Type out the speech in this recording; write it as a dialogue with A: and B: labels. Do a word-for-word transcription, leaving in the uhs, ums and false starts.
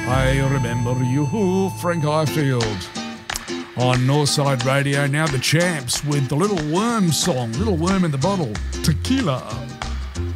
A: I remember you, Frank Highfield. On Northside Radio, now the Champs with the Little Worm song, Little Worm in the Bottle, Tequila.